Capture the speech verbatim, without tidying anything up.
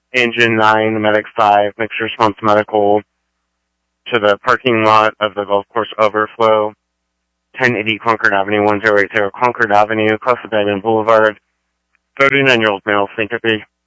Engine nine, Medic five, Mixed Response Medical, to the parking lot of the golf course overflow, ten eighty Concord Avenue, one zero eight zero Concord Avenue, Costa Diamond Boulevard, thirty-nine-year-old male syncope.